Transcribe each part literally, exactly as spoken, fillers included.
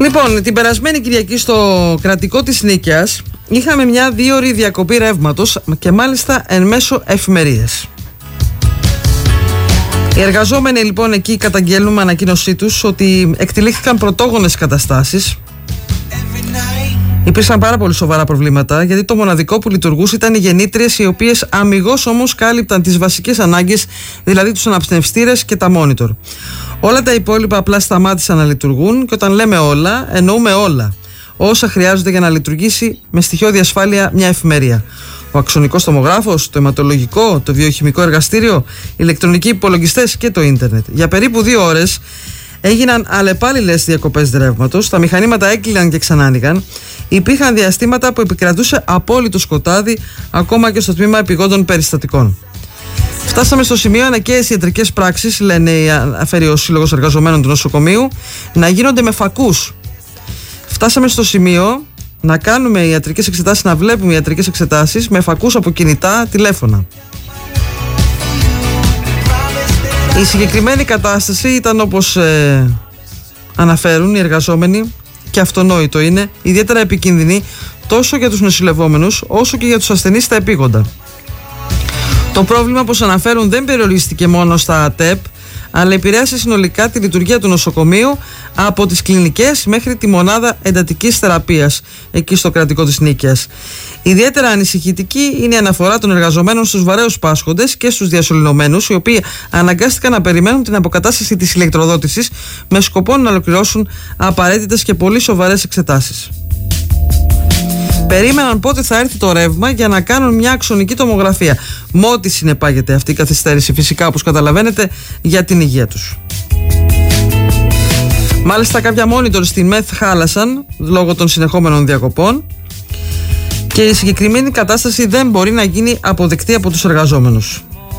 Λοιπόν, την περασμένη Κυριακή στο κρατικό της Νίκαιας είχαμε μια δύο ώρη διακοπή ρεύματος και μάλιστα εν μέσω εφημερίες. Οι εργαζόμενοι λοιπόν εκεί καταγγέλνουν με ανακοίνωσή τους ότι εκτελήθηκαν πρωτόγονες καταστάσεις. Υπήρξαν πάρα πολύ σοβαρά προβλήματα, γιατί το μοναδικό που λειτουργούσε ήταν οι γεννήτριες, οι οποίες αμιγώς όμως κάλυπταν τις βασικές ανάγκες, δηλαδή τους αναπνευστήρες και τα μόνιτορ. Όλα τα υπόλοιπα απλά σταμάτησαν να λειτουργούν, και όταν λέμε όλα, εννοούμε όλα. Όσα χρειάζονται για να λειτουργήσει με στοιχειώδη ασφάλεια μια εφημερία. Ο αξονικός τομογράφος, το αιματολογικό, το βιοχημικό εργαστήριο, ηλεκτρονικοί υπολογιστές και το ίντερνετ. Για περίπου δύο ώρες έγιναν αλλεπάλληλες διακοπές ρεύματος, τα μηχανήματα έκλειναν και ξανά άνοιγαν. Υπήρχαν διαστήματα που επικρατούσε απόλυτο σκοτάδι, ακόμα και στο τμήμα επιγόντων περιστατικών. Φτάσαμε στο σημείο ανακαίες ιατρικές πράξεις, λένε, αναφέρει ο Σύλλογος Εργαζομένων του Νοσοκομείου, να γίνονται με φακούς. Φτάσαμε στο σημείο να κάνουμε ιατρικές εξετάσεις, να βλέπουμε ιατρικές εξετάσεις με φακούς από κινητά τηλέφωνα. Η συγκεκριμένη κατάσταση ήταν, όπως ε, αναφέρουν οι εργαζόμενοι, και αυτονόητο είναι, ιδιαίτερα επικίνδυνη τόσο για τους νοσηλευόμενους όσο και για τους ασθενείς στα επίγοντα. Το πρόβλημα, όπως αναφέρουν, δεν περιορίστηκε μόνο στα ΑΤΕΠ, αλλά επηρέασε συνολικά τη λειτουργία του νοσοκομείου, από τις κλινικές μέχρι τη μονάδα εντατικής θεραπείας εκεί στο κρατικό της Νίκαιας. Ιδιαίτερα ανησυχητική είναι η αναφορά των εργαζομένων στους βαρέους πάσχοντες και στους διασωληνωμένους, οι οποίοι αναγκάστηκαν να περιμένουν την αποκατάσταση της ηλεκτροδότησης με σκοπό να ολοκληρώσουν απαραίτητες και πολύ σοβαρές εξετάσεις. Περίμεναν πότε θα έρθει το ρεύμα για να κάνουν μια αξονική τομογραφία. Με ό,τι συνεπάγεται αυτή η καθυστέρηση, φυσικά, όπως καταλαβαίνετε, για την υγεία τους. Μάλιστα, κάποια μόνιτορ στη ΜΕΘ χάλασαν λόγω των συνεχόμενων διακοπών και η συγκεκριμένη κατάσταση δεν μπορεί να γίνει αποδεκτή από τους εργαζόμενους.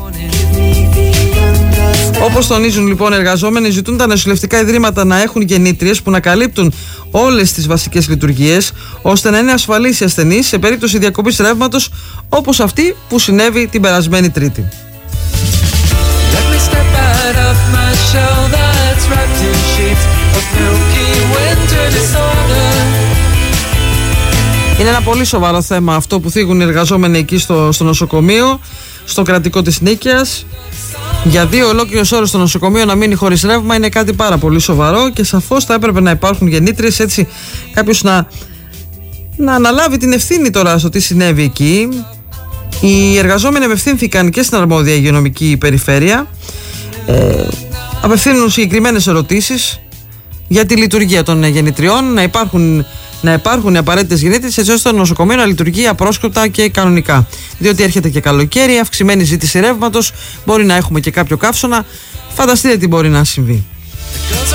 Όπως τονίζουν λοιπόν οι εργαζόμενοι, ζητούν τα νοσηλευτικά ιδρύματα να έχουν γεννήτριες που να καλύπτουν όλες τις βασικές λειτουργίες, ώστε να είναι ασφαλείς οι ασθενείς σε περίπτωση διακοπής ρεύματος, όπως αυτή που συνέβη την περασμένη Τρίτη. Είναι ένα πολύ σοβαρό θέμα αυτό που θίγουν οι εργαζόμενοι εκεί στο, στο νοσοκομείο, στο κρατικό της Νίκαιας. Για δύο ολόκληρες ώρες στο νοσοκομείο να μείνει χωρίς ρεύμα είναι κάτι πάρα πολύ σοβαρό, και σαφώς θα έπρεπε να υπάρχουν γεννήτριες, έτσι κάποιος να, να αναλάβει την ευθύνη τώρα στο τι συνέβη εκεί. Οι εργαζόμενοι απευθύνθηκαν και στην αρμόδια υγειονομική περιφέρεια, ε, απευθύνουν συγκεκριμένες ερωτήσεις για τη λειτουργία των γεννητριών, να υπάρχουν, να υπάρχουν οι απαραίτητες γεννήτριες, έτσι ώστε το νοσοκομείο να λειτουργεί απρόσκοπτα και κανονικά. Διότι έρχεται και καλοκαίρι, αυξημένη ζήτηση ρεύματος, μπορεί να έχουμε και κάποιο καύσωνα. Φανταστείτε τι μπορεί να συμβεί.